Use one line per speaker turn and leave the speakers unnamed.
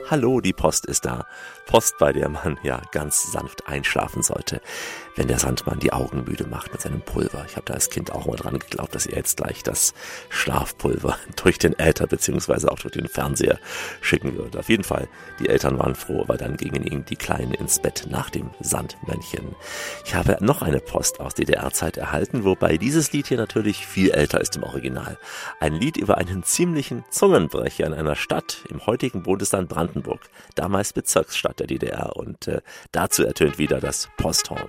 Hallo, die Post ist da. Post, bei der man ja ganz sanft einschlafen sollte, wenn der Sandmann die Augen müde macht mit seinem Pulver. Ich habe da als Kind auch mal dran geglaubt, dass er jetzt gleich das Schlafpulver durch den Äther beziehungsweise auch durch den Fernseher schicken würde. Auf jeden Fall, die Eltern waren froh, weil dann gingen ihm die Kleinen ins Bett nach dem Sandmännchen. Ich habe noch eine Post aus DDR-Zeit erhalten, wobei dieses Lied hier natürlich viel älter ist im Original. Ein Lied über einen ziemlichen Zungenbrecher in einer Stadt im heutigen Bundesland Brandenburg, damals Bezirksstadt der DDR, und dazu ertönt wieder das Posthorn.